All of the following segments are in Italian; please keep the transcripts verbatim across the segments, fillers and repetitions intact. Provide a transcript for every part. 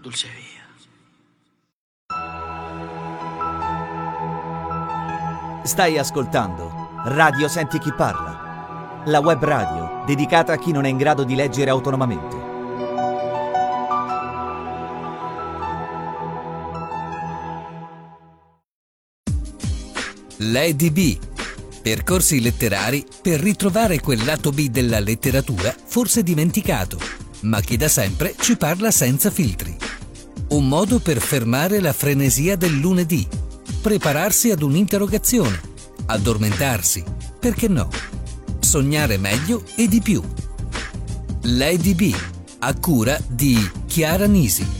Dulce via. Stai ascoltando Radio Senti Chi Parla, la web radio dedicata a chi non è in grado di leggere autonomamente. Lady B. Percorsi letterari per ritrovare quel lato B della letteratura forse dimenticato, ma che da sempre ci parla senza filtri. Un modo per fermare la frenesia del lunedì, prepararsi ad un'interrogazione, addormentarsi, perché no? Sognare meglio e di più. Lady B, a cura di Chiara Nisi.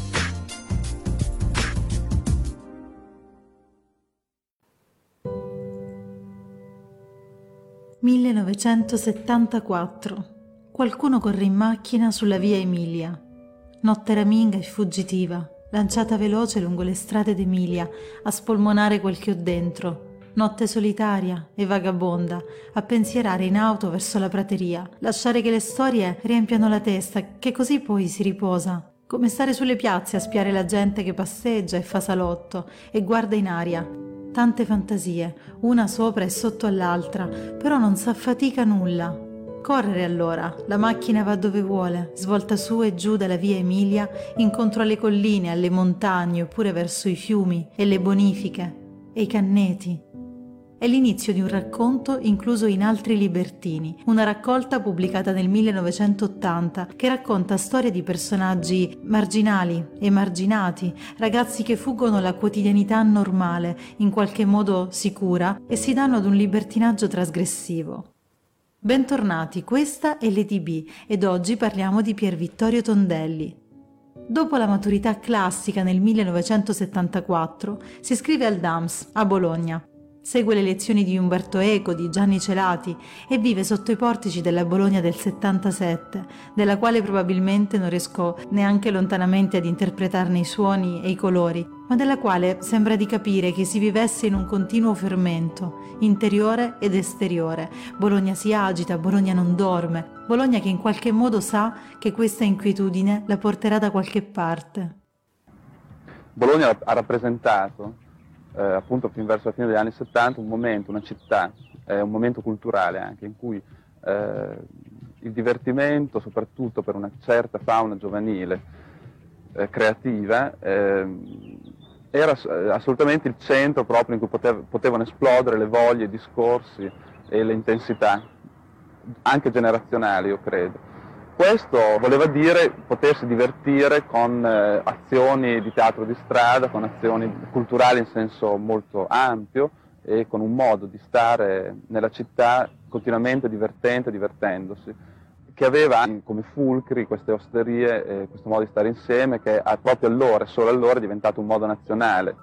millenovecentosettantaquattro. Qualcuno corre in macchina sulla via Emilia. Notte raminga e fuggitiva, lanciata veloce lungo le strade d'Emilia, a spolmonare quel che ho dentro. Notte solitaria e vagabonda, a pensierare in auto verso la prateria, lasciare che le storie riempiano la testa, che così poi si riposa. Come stare sulle piazze a spiare la gente che passeggia e fa salotto e guarda in aria. Tante fantasie, una sopra e sotto all'altra, però non s'affatica nulla. Correre allora, la macchina va dove vuole, svolta su e giù dalla via Emilia, incontro alle colline, alle montagne, oppure verso i fiumi e le bonifiche e i canneti. È l'inizio di un racconto incluso in Altri Libertini, una raccolta pubblicata nel millenovecentottanta che racconta storie di personaggi marginali, emarginati, ragazzi che fuggono la quotidianità normale, in qualche modo sicura, e si danno ad un libertinaggio trasgressivo. Bentornati, questa è Lady B ed oggi parliamo di Pier Vittorio Tondelli. Dopo la maturità classica nel millenovecentosettantaquattro si iscrive al D A M S a Bologna. Segue le lezioni di Umberto Eco, di Gianni Celati e vive sotto i portici della Bologna del settantasette, della quale probabilmente non riesco neanche lontanamente ad interpretarne i suoni e i colori, ma della quale sembra di capire che si vivesse in un continuo fermento, interiore ed esteriore. Bologna si agita, Bologna non dorme, Bologna che in qualche modo sa che questa inquietudine la porterà da qualche parte. Bologna ha rappresentato Eh, appunto fin verso la fine degli anni settanta un momento, una città, eh, un momento culturale anche in cui eh, il divertimento, soprattutto per una certa fauna giovanile eh, creativa, eh, era assolutamente il centro proprio in cui potev- potevano esplodere le voglie, i discorsi e le intensità, anche generazionali, io credo. Questo voleva dire potersi divertire con eh, azioni di teatro di strada, con azioni culturali in senso molto ampio e con un modo di stare nella città continuamente divertente, divertendosi, che aveva come fulcri queste osterie e questo modo di stare insieme che a proprio allora, solo allora, è diventato un modo nazionale.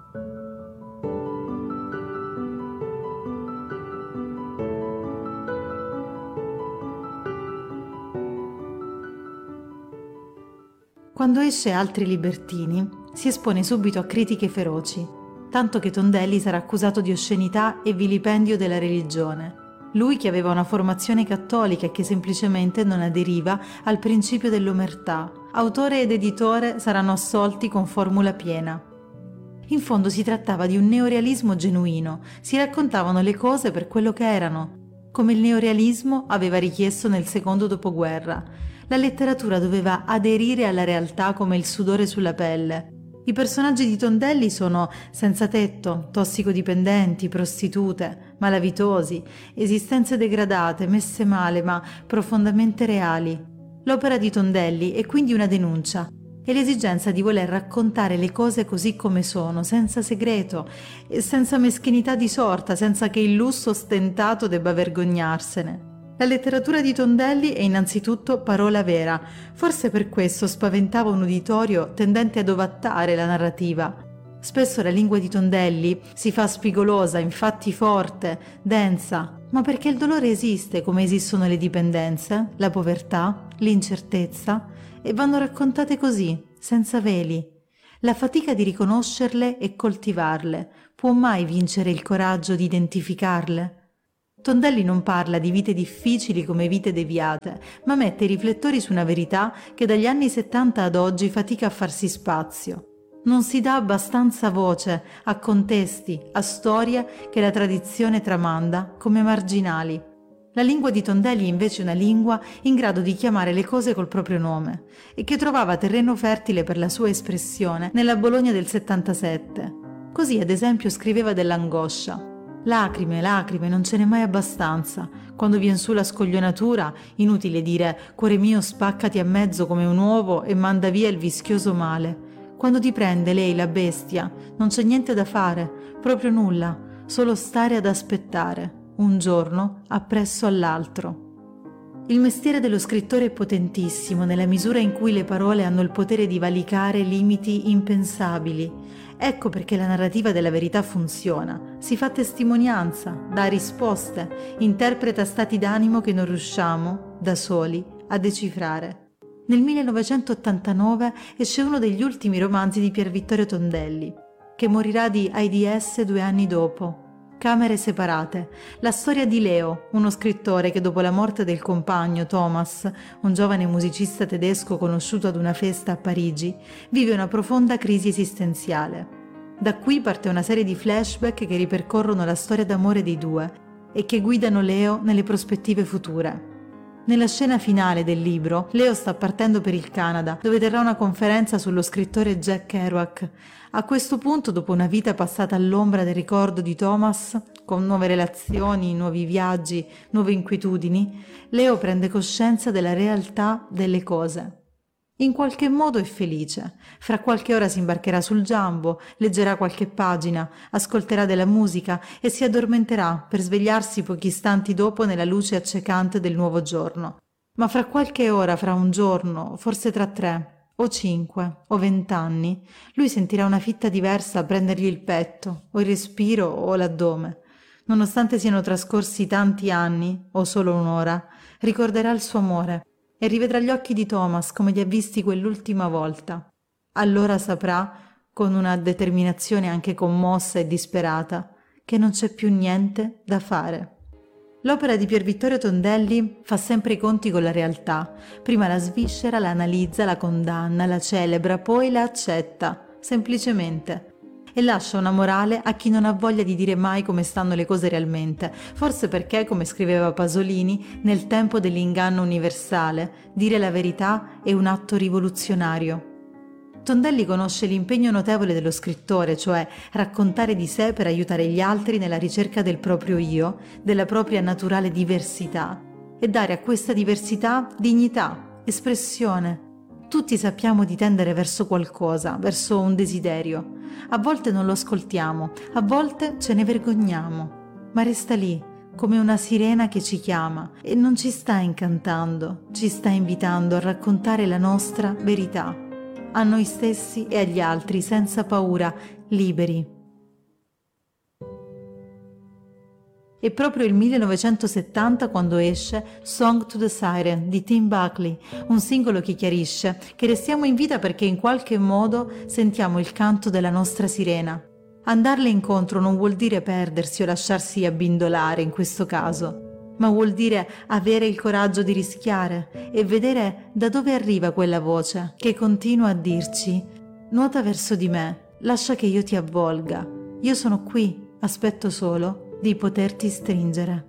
Quando esce Altri Libertini, si espone subito a critiche feroci, tanto che Tondelli sarà accusato di oscenità e vilipendio della religione. Lui che aveva una formazione cattolica e che semplicemente non aderiva al principio dell'omertà. Autore ed editore saranno assolti con formula piena. In fondo si trattava di un neorealismo genuino, si raccontavano le cose per quello che erano, come il neorealismo aveva richiesto nel secondo dopoguerra. La letteratura doveva aderire alla realtà come il sudore sulla pelle. I personaggi di Tondelli sono senza tetto, tossicodipendenti, prostitute, malavitosi, esistenze degradate, messe male ma profondamente reali. L'opera di Tondelli è quindi una denuncia e l'esigenza di voler raccontare le cose così come sono, senza segreto e senza meschinità di sorta, senza che il lusso ostentato debba vergognarsene. La letteratura di Tondelli è innanzitutto parola vera, forse per questo spaventava un uditorio tendente ad ovattare la narrativa. Spesso la lingua di Tondelli si fa spigolosa, infatti forte, densa, ma perché il dolore esiste come esistono le dipendenze, la povertà, l'incertezza, e vanno raccontate così, senza veli. La fatica di riconoscerle e coltivarle può mai vincere il coraggio di identificarle? Tondelli non parla di vite difficili come vite deviate, ma mette i riflettori su una verità che dagli anni settanta ad oggi fatica a farsi spazio. Non si dà abbastanza voce a contesti, a storie che la tradizione tramanda come marginali. La lingua di Tondelli è invece una lingua in grado di chiamare le cose col proprio nome e che trovava terreno fertile per la sua espressione nella Bologna del settantasette. Così, ad esempio, scriveva dell'angoscia. Lacrime, lacrime, non ce n'è mai abbastanza. Quando vien su la scoglionatura, inutile dire «Cuore mio, spaccati a mezzo come un uovo e manda via il vischioso male». Quando ti prende lei, la bestia, non c'è niente da fare, proprio nulla, solo stare ad aspettare, un giorno appresso all'altro. Il mestiere dello scrittore è potentissimo nella misura in cui le parole hanno il potere di valicare limiti impensabili. Ecco perché la narrativa della verità funziona, si fa testimonianza, dà risposte, interpreta stati d'animo che non riusciamo, da soli, a decifrare. Nel millenovecentottantanove esce uno degli ultimi romanzi di Pier Vittorio Tondelli, che morirà di AIDS due anni dopo. Camere separate, la storia di Leo, uno scrittore che dopo la morte del compagno Thomas, un giovane musicista tedesco conosciuto ad una festa a Parigi, vive una profonda crisi esistenziale. Da qui parte una serie di flashback che ripercorrono la storia d'amore dei due e che guidano Leo nelle prospettive future. Nella scena finale del libro, Leo sta partendo per il Canada, dove terrà una conferenza sullo scrittore Jack Kerouac. A questo punto, dopo una vita passata all'ombra del ricordo di Thomas, con nuove relazioni, nuovi viaggi, nuove inquietudini, Leo prende coscienza della realtà delle cose. In qualche modo è felice. Fra qualche ora si imbarcherà sul Jumbo, leggerà qualche pagina, ascolterà della musica e si addormenterà per svegliarsi pochi istanti dopo nella luce accecante del nuovo giorno. Ma fra qualche ora, fra un giorno, forse tra tre, o cinque, o vent'anni, lui sentirà una fitta diversa prendergli il petto, o il respiro, o l'addome. Nonostante siano trascorsi tanti anni, o solo un'ora, ricorderà il suo amore e rivedrà gli occhi di Thomas come li ha visti quell'ultima volta. Allora saprà, con una determinazione anche commossa e disperata, che non c'è più niente da fare. L'opera di Pier Vittorio Tondelli fa sempre i conti con la realtà. Prima la sviscera, la analizza, la condanna, la celebra, poi la accetta, semplicemente. E lascia una morale a chi non ha voglia di dire mai come stanno le cose realmente, forse perché, come scriveva Pasolini, nel tempo dell'inganno universale, dire la verità è un atto rivoluzionario. Tondelli conosce l'impegno notevole dello scrittore, cioè raccontare di sé per aiutare gli altri nella ricerca del proprio io, della propria naturale diversità, e dare a questa diversità dignità, espressione. Tutti sappiamo di tendere verso qualcosa, verso un desiderio. A volte non lo ascoltiamo, a volte ce ne vergogniamo, ma resta lì, come una sirena che ci chiama e non ci sta incantando, ci sta invitando a raccontare la nostra verità, a noi stessi e agli altri, senza paura, liberi. È proprio il millenovecentosettanta quando esce Song to the Siren di Tim Buckley, un singolo che chiarisce che restiamo in vita perché in qualche modo sentiamo il canto della nostra sirena. Andarle incontro non vuol dire perdersi o lasciarsi abbindolare in questo caso, ma vuol dire avere il coraggio di rischiare e vedere da dove arriva quella voce che continua a dirci: nuota verso di me, lascia che io ti avvolga, io sono qui, aspetto solo di poterti stringere.